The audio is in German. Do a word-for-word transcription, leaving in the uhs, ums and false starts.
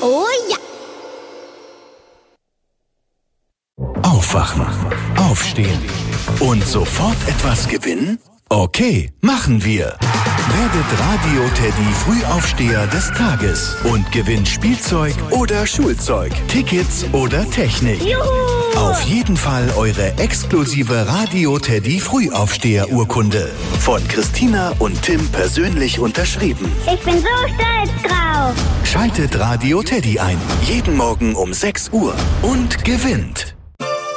Oh ja. Aufwachen, aufstehen und sofort etwas gewinnen? Okay, machen wir. Werdet Radio Teddy Frühaufsteher des Tages und gewinnt Spielzeug oder Schulzeug, Tickets oder Technik. Juhu! Auf jeden Fall eure exklusive Radio Teddy Frühaufsteher Urkunde. Von Christina und Tim persönlich unterschrieben. Ich bin so stolz drauf. Schaltet Radio Teddy ein. Jeden Morgen um sechs Uhr und gewinnt.